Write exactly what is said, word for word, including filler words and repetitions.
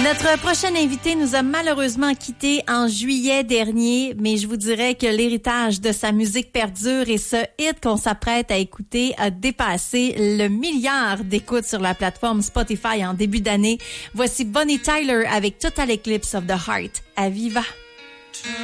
Notre prochain invité nous a malheureusement quittés en juillet dernier, mais je vous dirais que l'héritage de sa musique perdure et ce hit qu'on s'apprête à écouter a dépassé le milliard d'écoutes sur la plateforme Spotify en début d'année. Voici Bonnie Tyler avec Total Eclipse of the Heart. À Viva!